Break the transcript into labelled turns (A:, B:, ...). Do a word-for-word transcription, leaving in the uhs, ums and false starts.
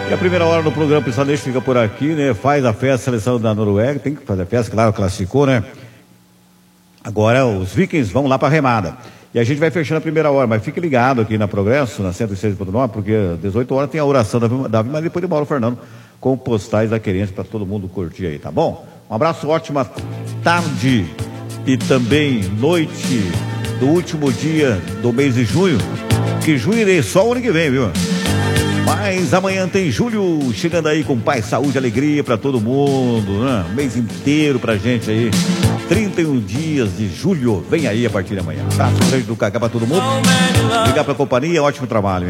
A: E a primeira hora do programa Pistanejo fica por aqui, né? Faz a festa, a seleção da Noruega, tem que fazer a festa, claro, classificou, né? Agora os Vikings vão lá para a remada. E a gente vai fechando a primeira hora, mas fique ligado aqui na Progresso, na cento e seis ponto nove, porque às dezoito horas tem a oração da Davi, mas depois de Mauro Fernando com postais da querência para todo mundo curtir aí, tá bom? Um abraço, ótima tarde e também noite do último dia do mês de junho, que junho é só o ano que vem, viu? Mas amanhã tem Júlio chegando aí com paz, saúde, alegria pra todo mundo, né? O mês inteiro pra gente aí. trinta e um dias de julho, vem aí a partir de amanhã. Tá? Um beijo do Cacá pra todo mundo. Obrigado pela companhia, ótimo trabalho.